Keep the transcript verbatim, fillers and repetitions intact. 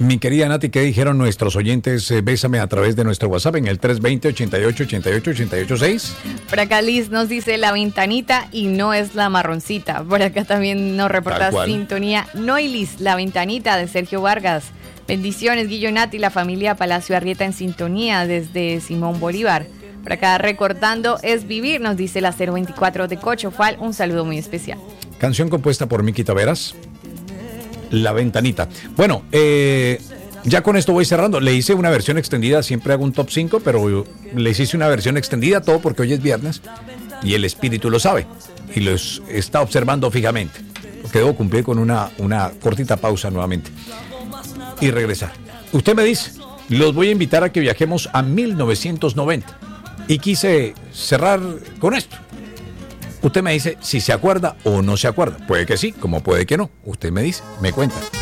Mi querida Nati, ¿qué dijeron nuestros oyentes? Eh, bésame a través de nuestro WhatsApp en el tres dos cero, ochenta y ocho, ochenta y ocho, ochenta y ocho seis. Por acá Liz nos dice la ventanita y no es la marroncita. Por acá también nos reporta sintonía Noilis, la ventanita de Sergio Vargas. Bendiciones, Guillo, Nati, la familia Palacio Arrieta en sintonía desde Simón Bolívar. Por acá recordando es vivir, nos dice la cero veinticuatro de Cochofal. Un saludo muy especial. Canción compuesta por Miki Taveras, La Ventanita. Bueno, eh, ya con esto voy cerrando. Le hice una versión extendida, siempre hago un top cinco, pero les hice una versión extendida, todo porque hoy es viernes y el espíritu lo sabe y los está observando fijamente. Porque debo cumplir con una, una cortita pausa nuevamente y regresar. Usted me dice, los voy a invitar a que viajemos a mil novecientos noventa y quise cerrar con esto. Usted me dice si se acuerda o no se acuerda. Puede que sí, como puede que no. Usted me dice, me cuenta.